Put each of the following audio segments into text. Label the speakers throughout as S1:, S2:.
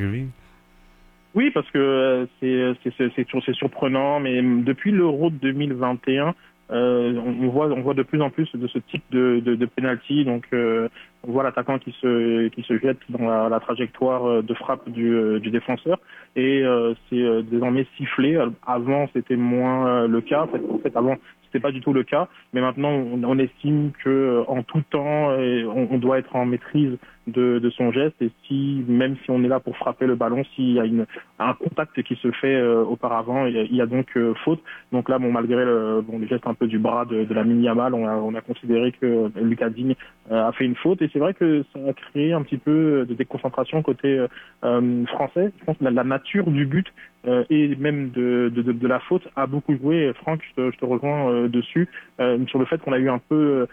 S1: Oui, parce que c'est surprenant, mais depuis l'Euro 2021, on voit de plus en plus de ce type de penalty. Donc, on voit l'attaquant qui se jette dans la trajectoire de frappe du défenseur, et c'est désormais sifflé. Avant, c'était moins le cas. En fait, avant, c'était pas du tout le cas, mais maintenant, on estime que en tout temps, on doit être en maîtrise de son geste, et même si on est là pour frapper le ballon, s'il y a un contact qui se fait auparavant, il y a donc faute. Donc là, malgré le geste un peu du bras de Lamine Yamal, on a considéré que Lucas Digne a fait une faute, et c'est vrai que ça a créé un petit peu de déconcentration côté français. Je pense que la nature du but et même de la faute a beaucoup joué. Franck, je te rejoins dessus, sur le fait qu'on a eu un peu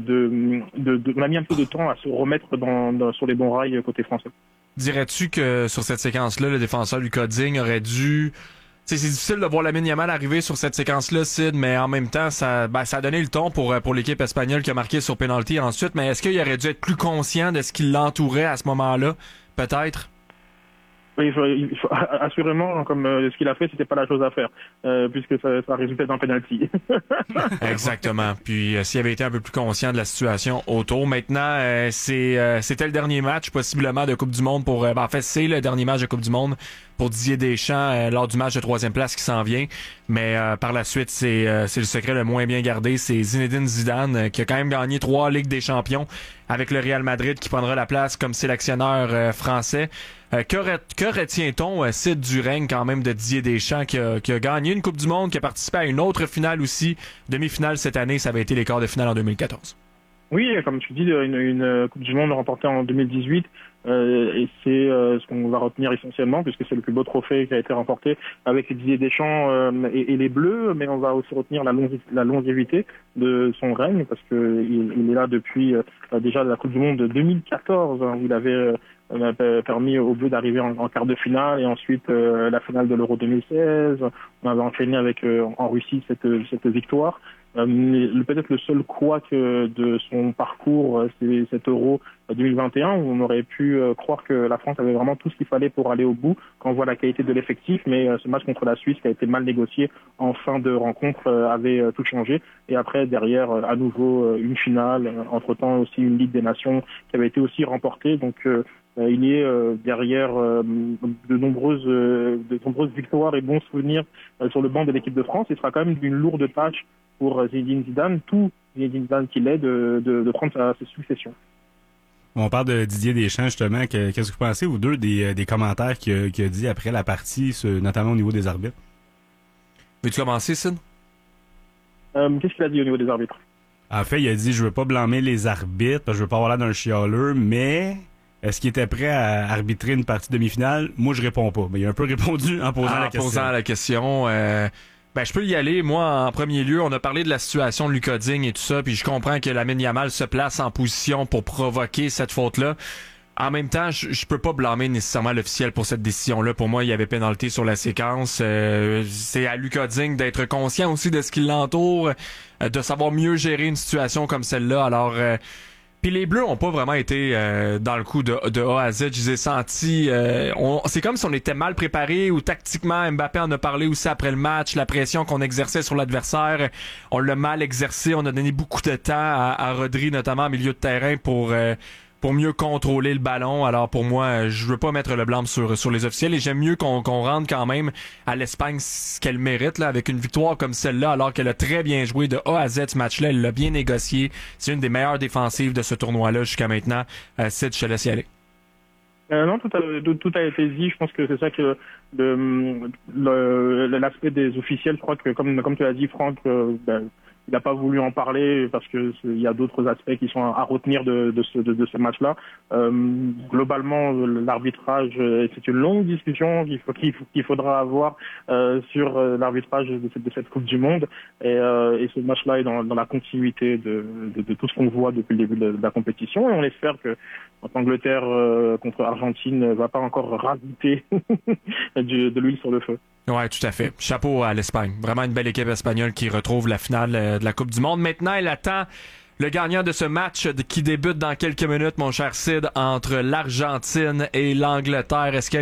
S1: on a mis un peu de temps à se remettre sur les bons rails côté français.
S2: Dirais-tu que sur cette séquence-là, le défenseur Lucas Digne aurait dû... C'est difficile de voir Lamine Yamal arriver sur cette séquence-là, Sid, mais en même temps, ça a donné le ton pour l'équipe espagnole qui a marqué sur penalty ensuite. Mais est-ce qu'il aurait dû être plus conscient de ce qui l'entourait à ce moment-là, peut-être?
S1: Oui, assurément, comme ce qu'il a fait, c'était pas la chose à faire, puisque ça résultait d'un penalty.
S2: Exactement. Puis s'il avait été un peu plus conscient de la situation autour. Maintenant, c'était le dernier match possiblement de Coupe du Monde pour... en fait, c'est le dernier match de Coupe du Monde pour Didier Deschamps lors du match de 3e place qui s'en vient. Mais par la suite, c'est le secret le moins bien gardé. C'est Zinedine Zidane qui a quand même gagné 3 Ligues des Champions avec le Real Madrid, qui prendra la place comme sélectionneur français. Que retient-on, Sid, du règne quand même de Didier Deschamps qui a gagné une Coupe du Monde, qui a participé à une autre finale aussi, demi-finale cette année, ça avait été les quarts de finale en 2014.
S1: Oui, comme tu dis, une Coupe du Monde remportée en 2018, et c'est ce qu'on va retenir essentiellement, puisque c'est le plus beau trophée qui a été remporté avec Didier Deschamps et les Bleus, mais on va aussi retenir la longévité de son règne, parce que il est là depuis déjà la Coupe du Monde de 2014, où il avait permis aux Bleus d'arriver en quart de finale, et ensuite la finale de l'Euro 2016. On avait enchaîné avec en Russie cette victoire. Peut-être le seul couac de son parcours, c'est cet Euro 2021, où on aurait pu croire que la France avait vraiment tout ce qu'il fallait pour aller au bout quand on voit la qualité de l'effectif, mais ce match contre la Suisse qui a été mal négocié en fin de rencontre avait tout changé, et après derrière à nouveau une finale, entre-temps aussi une Ligue des Nations qui avait été aussi remportée. Donc il est derrière de nombreuses victoires et bons souvenirs sur le banc de l'équipe de France. Il sera quand même une lourde tâche pour Zinedine Zidane, tout Zinedine Zidane qu'il est, de prendre sa succession.
S3: On parle de Didier Deschamps, justement. Qu'est-ce que vous pensez, vous deux, des commentaires qu'il a dit après la partie, notamment au niveau des arbitres?
S2: Veux-tu commencer, Sid?
S1: Qu'est-ce qu'il a dit au niveau des arbitres?
S3: En fait, il a dit « Je veux pas blâmer les arbitres, parce que je veux pas avoir l'air d'un chialeux, mais... » Est-ce qu'il était prêt à arbitrer une partie demi-finale? Moi, je réponds pas. Mais il a un peu répondu en posant la question.
S2: En posant la question, je peux y aller. Moi, en premier lieu, on a parlé de la situation de Lucas Digne et tout ça, puis je comprends que Lamine Yamal se place en position pour provoquer cette faute-là. En même temps, je peux pas blâmer nécessairement l'officiel pour cette décision-là. Pour moi, il y avait pénalité sur la séquence. C'est à Lucas Digne d'être conscient aussi de ce qui l'entoure, de savoir mieux gérer une situation comme celle-là. Alors... Puis les Bleus ont pas vraiment été dans le coup de A à Z. Je les ai sentis... c'est comme si on était mal préparé, ou tactiquement, Mbappé en a parlé aussi après le match, la pression qu'on exerçait sur l'adversaire. On l'a mal exercé. On a donné beaucoup de temps à Rodri, notamment en milieu de terrain, pour mieux contrôler le ballon. Alors pour moi, je veux pas mettre le blâme sur les officiels, et j'aime mieux qu'on rende quand même à l'Espagne ce qu'elle mérite, là, avec une victoire comme celle-là, alors qu'elle a très bien joué de A à Z ce match-là. Elle l'a bien négocié. C'est une des meilleures défensives de ce tournoi-là jusqu'à maintenant. Sid, je te laisse y aller.
S1: Non, tout a été dit. Je pense que c'est ça que l'aspect des officiels. Je crois que comme tu l'as dit, Franck, il n'a pas voulu en parler parce que il y a d'autres aspects qui sont à retenir de ce match-là. Globalement, l'arbitrage, c'est une longue discussion qu'il faudra avoir sur l'arbitrage de cette Coupe du Monde, et ce match-là est dans la continuité de tout ce qu'on voit depuis le début de la compétition, et on espère que Angleterre contre Argentine ne va pas encore rajouter de l'huile sur le feu.
S2: Ouais, tout à fait. Chapeau à l'Espagne. Vraiment une belle équipe espagnole qui retrouve la finale de la Coupe du Monde. Maintenant, elle attend le gagnant de ce match qui débute dans quelques minutes, mon cher Sid, entre l'Argentine et l'Angleterre. Est-ce que